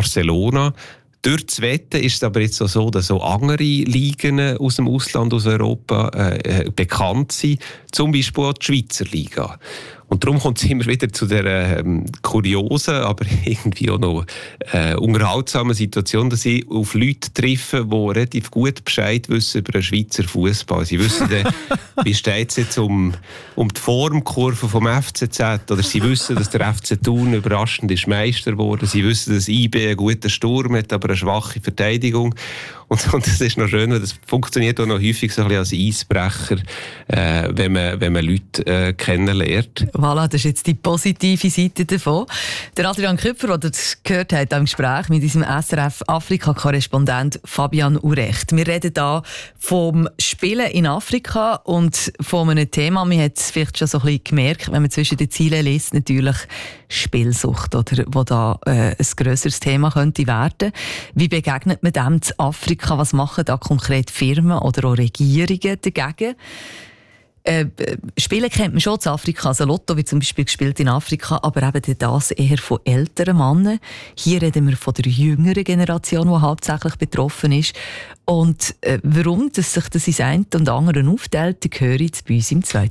Barcelona. Durch das Wetten ist es aber jetzt so, dass so andere Ligen aus dem Ausland, aus Europa bekannt sind, zum Beispiel auch die Schweizer Liga. Und darum kommt es immer wieder zu der kuriosen, aber irgendwie auch noch unterhaltsamen Situation, dass ich auf Leute treffe, die relativ gut Bescheid wissen über den Schweizer Fußball. Sie wissen dann, wie steht es jetzt um die Formkurve vom FCZ, oder sie wissen, dass der FC Thun überraschend ist Meister geworden. Sie wissen, dass IB einen guten Sturm hat, aber eine schwache Verteidigung. Und das ist noch schön, weil das funktioniert auch noch häufig so ein bisschen als Eisbrecher, wenn man Leute kennenlernt. Voilà, das ist jetzt die positive Seite davon. Der Adrian Küpfer, der das gehört hat im Gespräch mit diesem SRF-Afrika-Korrespondent Fabian Urecht. Wir reden hier vom Spielen in Afrika und von einem Thema, man hat es vielleicht schon so ein bisschen gemerkt, wenn man zwischen den Zielen liest, natürlich Spielsucht, oder, wo da ein grösseres Thema könnte werden. Wie begegnet man dem in Afrika? Was machen da konkret Firmen oder auch Regierungen dagegen? Spielen kennt man schon in Afrika, also Lotto wird zum Beispiel gespielt in Afrika, aber eben das eher von älteren Männern. Hier reden wir von der jüngeren Generation, die hauptsächlich betroffen ist. Und warum dass sich das ins eine und andere aufteilt, höre ich bei uns im 2.